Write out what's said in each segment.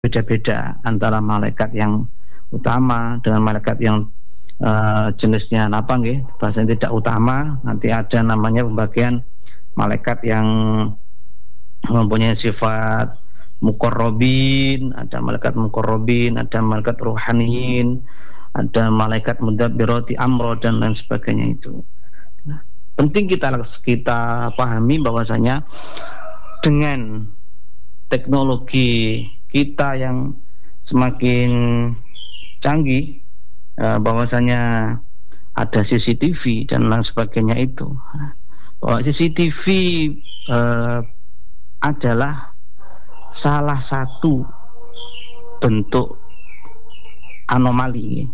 beda-beda antara malaikat yang utama dengan malaikat yang jenisnya apa nggih, bahasanya tidak utama. Nanti ada namanya pembagian malaikat yang mempunyai sifat muqarrabin, ada malaikat muqarrabin, ada malaikat ruhaniin, ada malaikat mudabbirati amro dan lain sebagainya itu. Nah, penting kita pahami bahwasanya dengan teknologi kita yang semakin canggih, bahwasanya ada CCTV dan lain sebagainya itu. Bahwa CCTV adalah salah satu bentuk anomali.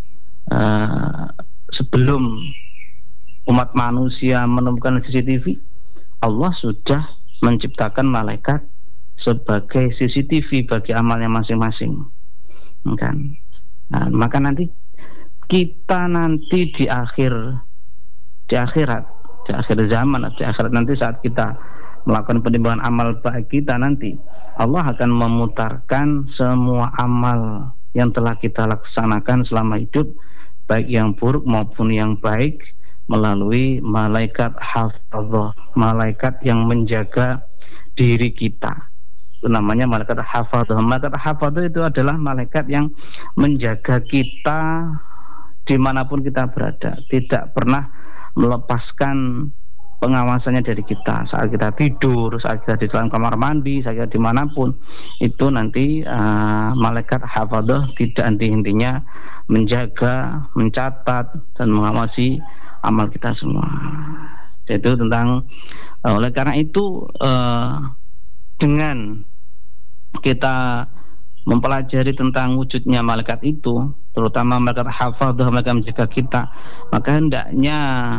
Sebelum umat manusia menemukan CCTV, Allah sudah menciptakan malaikat sebagai CCTV bagi amalnya masing-masing, kan? Nah, maka nanti kita di akhirat zaman, di akhirat nanti saat kita melakukan penimbangan amal baik kita nanti, Allah akan memutarkan semua amal yang telah kita laksanakan selama hidup, baik yang buruk maupun yang baik, melalui malaikat hafadzah, malaikat yang menjaga diri kita. Itu namanya malaikat hafadzah. Malaikat hafadzah itu adalah malaikat yang menjaga kita dimanapun kita berada, tidak pernah melepaskan pengawasannya dari kita. Saat kita tidur, saat kita di dalam kamar mandi, saat kita dimanapun, itu nanti malaikat hafadzah tidak henti-hentinya menjaga, mencatat dan mengawasi amal kita semua. Itu tentang oleh karena itu dengan kita mempelajari tentang wujudnya malaikat itu, terutama malaikat hafadzah, malaikat menjaga kita, maka hendaknya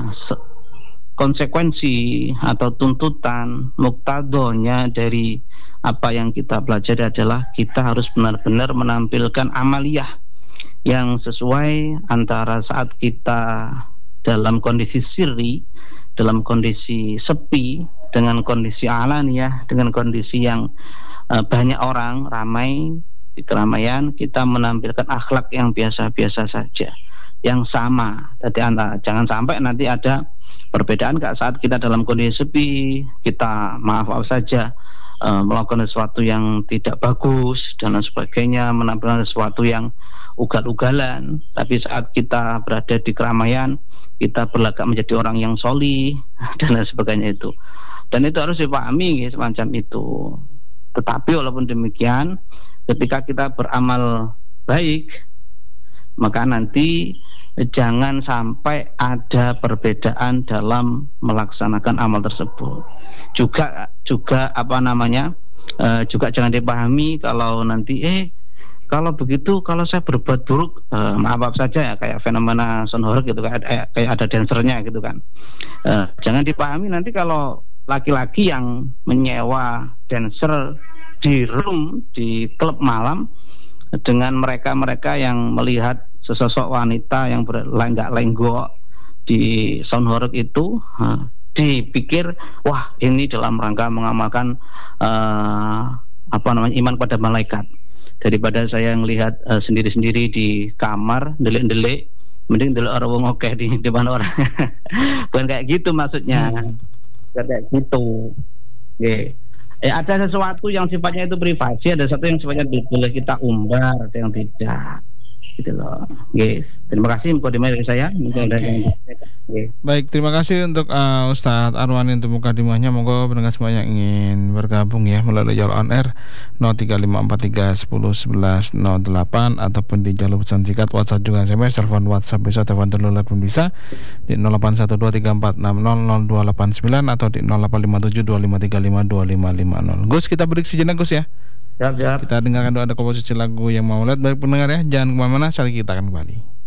konsekuensi atau tuntutan muktadonya dari apa yang kita pelajari adalah kita harus benar-benar menampilkan amaliyah yang sesuai antara saat kita dalam kondisi sirri, dalam kondisi sepi, dengan kondisi alaniyah, dengan kondisi yang banyak orang, ramai di keramaian, kita menampilkan akhlak yang biasa-biasa saja, yang sama. Jadi jangan sampai nanti ada perbedaan saat kita dalam kondisi sepi, kita maaf saja melakukan sesuatu yang tidak bagus dan lain sebagainya, menampilkan sesuatu yang ugal-ugalan. Tapi saat kita berada di keramaian, kita berlagak menjadi orang yang solih dan lain sebagainya itu. Dan itu harus dipahami semacam itu. Tetapi walaupun demikian, ketika kita beramal baik, maka nanti jangan sampai ada perbedaan dalam melaksanakan amal tersebut. Juga juga jangan dipahami kalau nanti kalau begitu, kalau saya berbuat buruk, maaf saja ya, kayak fenomena sonhorek gitu, kayak ada dancernya gitu kan. Jangan dipahami nanti kalau laki-laki yang menyewa dancer di room, di klub malam, dengan mereka-mereka yang melihat sesosok wanita yang berlenggak-lenggok di soundhorek itu, dipikir wah ini dalam rangka mengamalkan iman pada malaikat. Daripada saya melihat sendiri-sendiri di kamar delik-delik, mending delik orang wong oke di depan orang. Bukan kayak gitu maksudnya. Bukan kayak gitu. Ada sesuatu yang sifatnya itu privasi, ada sesuatu yang sifatnya boleh kita umbar, ada yang tidak. Gitu loh. Yes. Terima kasih mukadimah dari saya. Baik, terima kasih untuk Ustadz Arwani untuk mukadimahnya. Monggo pendengar semua yang ingin bergabung ya melalui jalur on air 0354311108 ataupun di jalur pesan singkat WhatsApp juga SMS, telepon WhatsApp bisa, telepon teluler pun bisa di 081234600289 atau di 085725352550. Gus, kita break sejenak Gus ya. Siap. Kita dengarkan doa komposisi lagu yang mau lihat. Baik pendengar ya, jangan kemana-mana, saat kita akan kembali.